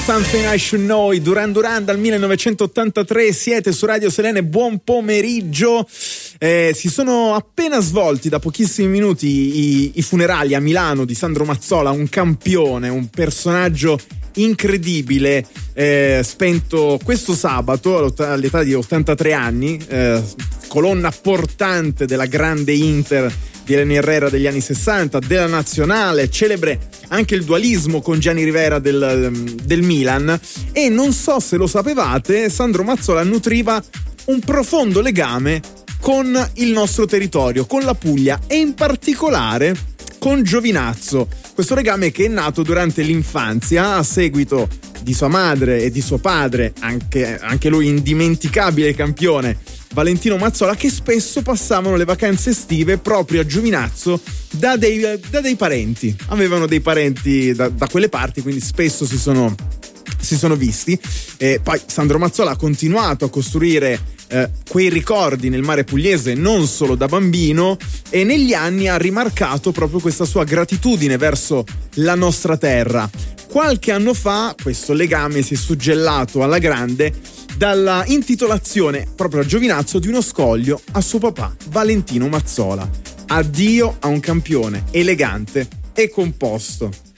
Something I Should Know, Duran Duran dal 1983, siete su Radio Selene, buon pomeriggio. Si sono appena svolti da pochissimi minuti i funerali a Milano di Sandro Mazzola, un campione, un personaggio incredibile, spento questo sabato all'età di 83 anni, colonna portante della grande Inter di Eleni Herrera degli anni 60, della Nazionale, celebre anche il dualismo con Gianni Rivera del Milan. E non so se lo sapevate, Sandro Mazzola nutriva un profondo legame con il nostro territorio, con la Puglia e in particolare con Giovinazzo. Questo legame che è nato durante l'infanzia a seguito di sua madre e di suo padre, anche lui indimenticabile campione, Valentino Mazzola, che spesso passavano le vacanze estive proprio a Giovinazzo da dei parenti. Avevano dei parenti da quelle parti, quindi spesso si sono visti. Poi Sandro Mazzola ha continuato a costruire quei ricordi nel mare pugliese non solo da bambino, e negli anni ha rimarcato proprio questa sua gratitudine verso la nostra terra. Qualche anno fa questo legame si è suggellato alla grande dalla intitolazione proprio a Giovinazzo di uno scoglio a suo papà Valentino Mazzola. Addio a un campione elegante e composto.